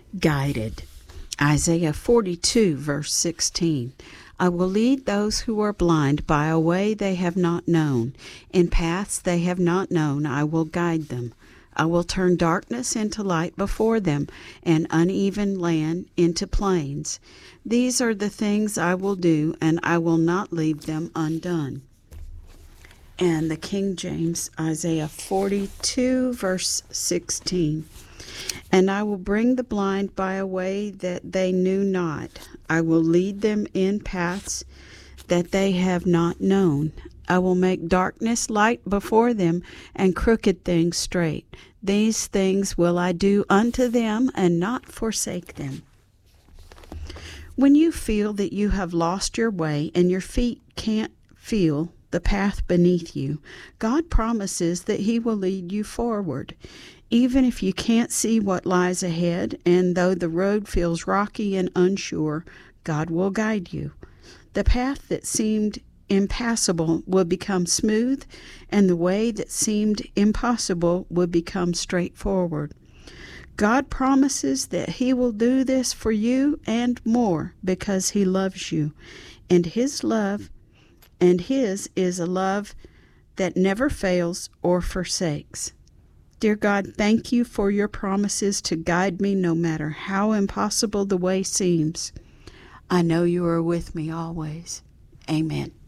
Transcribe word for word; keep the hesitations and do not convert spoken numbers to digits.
Guided. Isaiah forty-two, verse sixteen. I will lead those who are blind by a way they have not known. In paths they have not known, I will guide them. I will turn darkness into light before them, and uneven land into plains. These are the things I will do, and I will not leave them undone. And the King James, Isaiah forty-two, verse sixteen. And I will bring the blind by a way that they knew not. I will lead them in paths that they have not known. I will make darkness light before them, and crooked things straight. These things will I do unto them, and not forsake them. When you feel that you have lost your way and your feet can't feel the path beneath you, God promises that He will lead you forward. Even if you can't see what lies ahead, and though the road feels rocky and unsure, God will guide you. The path that seemed impassable will become smooth, and the way that seemed impossible will become straightforward. God promises that He will do this for you and more because He loves you, and His love and His is a love that never fails or forsakes. Dear God, thank you for your promises to guide me no matter how impossible the way seems. I know you are with me always. Amen.